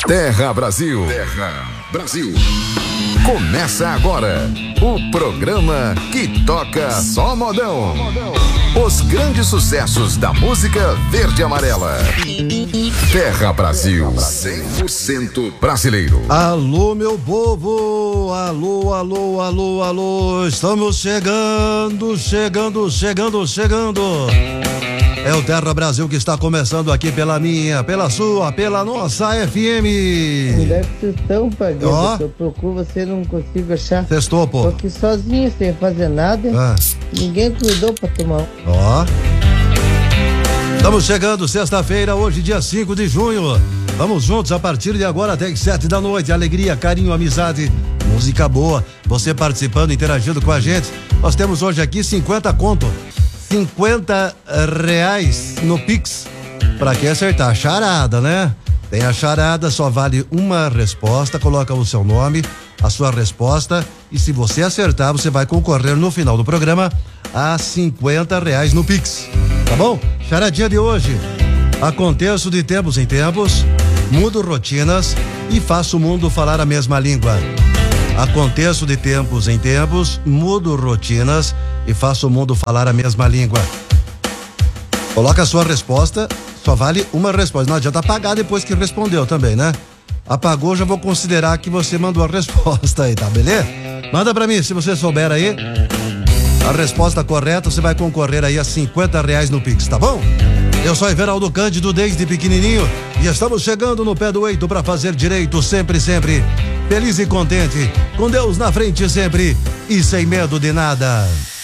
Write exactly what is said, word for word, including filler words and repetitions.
Terra Brasil. Terra Brasil. Começa agora o programa que toca só modão. Os grandes sucessos da música verde e amarela. Terra Brasil, cem por cento brasileiro. Alô, meu povo, alô, alô, alô, alô, estamos chegando, chegando, chegando, chegando. É o Terra Brasil que está começando aqui pela minha, pela sua, pela nossa F M. Onde é que vocês estão, Pagueta? Ó. Eu procuro, você não consigo achar. Sextou, pô. Tô aqui sozinho, sem fazer nada. Ah. Ninguém cuidou pra tomar um. Ó. Estamos chegando sexta-feira, hoje dia cinco de junho. Vamos juntos a partir de agora até as sete da noite. Alegria, carinho, amizade, música boa. Você participando, interagindo com a gente. Nós temos hoje aqui cinquenta conto. cinquenta reais no Pix. Pra quem acertar a charada, né? Tem a charada, só vale uma resposta. Coloca o seu nome, a sua resposta. E se você acertar, você vai concorrer no final do programa a cinquenta reais no Pix. Tá bom? Charadinha de hoje. Aconteço de tempos em tempos, mudo rotinas e faço o mundo falar a mesma língua. Aconteço de tempos em tempos, mudo rotinas e faço o mundo falar a mesma língua. Coloca a sua resposta, só vale uma resposta. Não adianta apagar depois que respondeu também, né? Apagou, já vou considerar que você mandou a resposta aí, tá beleza? Manda pra mim, se você souber aí a resposta correta, você vai concorrer aí a cinquenta reais no Pix, tá bom? Eu sou Everaldo Cândido desde pequenininho e estamos chegando no pé do eito pra fazer direito sempre, sempre. Feliz e contente, com Deus na frente sempre e sem medo de nada.